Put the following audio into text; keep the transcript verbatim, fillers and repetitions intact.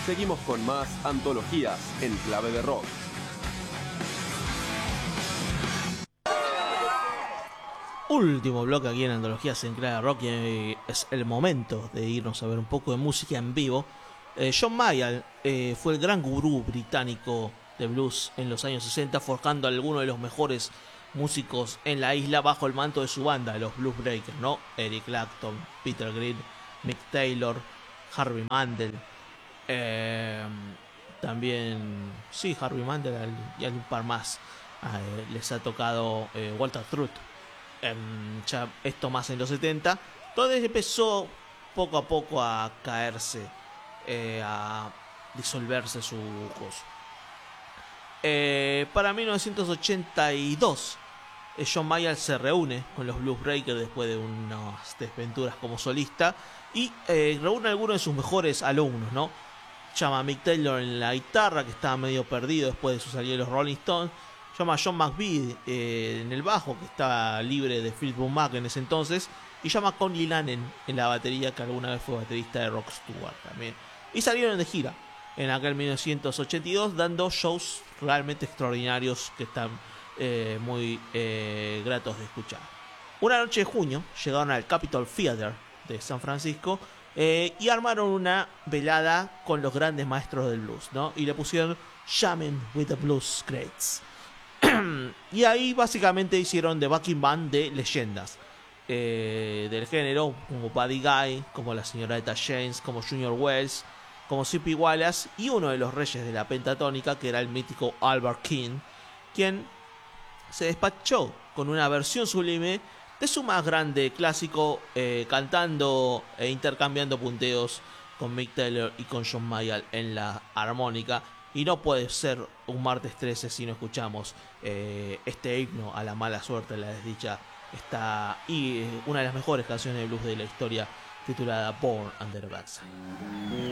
Seguimos con más antologías en clave de rock. Último bloque aquí en Antologías en Clave de Rock, y es el momento de irnos a ver un poco de música en vivo. Eh, John Mayall eh, fue el gran gurú británico de blues en los años sesenta, forjando a algunos de los mejores músicos en la isla bajo el manto de su banda, los Blues Breakers, ¿no? Eric Clapton, Peter Green, Mick Taylor, Harvey Mandel, eh, también, sí, Harvey Mandel y algún par más. Eh, les ha tocado eh, Walter Truth. Eh, ya esto más en los setenta, donde empezó poco a poco a caerse, eh, a disolverse su gozo. Eh, para mil novecientos ochenta y dos, eh, John Mayall se reúne con los Blues Breakers después de unas desventuras como solista y eh, reúne a algunos de sus mejores alumnos, ¿no? Llama a Mick Taylor en la guitarra, que estaba medio perdido después de su salida de los Rolling Stones. Llama a John McVie eh, en el bajo, que estaba libre de Fleetwood Mac en ese entonces. Y llama a Connie Lannen en la batería, que alguna vez fue baterista de Rod Stewart también. Y salieron de gira en aquel mil novecientos ochenta y dos, dando shows realmente extraordinarios que están eh, muy eh, gratos de escuchar. Una noche de junio llegaron al Capitol Theater de San Francisco eh, y armaron una velada con los grandes maestros del blues, ¿no? Y le pusieron Jamming with the Blues Greats. Y ahí básicamente hicieron de backing band de leyendas eh, del género, como Buddy Guy, como la señora Etta James, como Junior Wells, como C P Wallace, y uno de los reyes de la pentatónica, que era el mítico Albert King, quien se despachó con una versión sublime de su más grande clásico, eh, cantando e intercambiando punteos con Mick Taylor y con John Mayall en la armónica. Y no puede ser un martes trece si no escuchamos eh, este himno a la mala suerte, a la desdicha. Está y eh, una de las mejores canciones de blues de la historia, titulada Born Under a Bad Sign.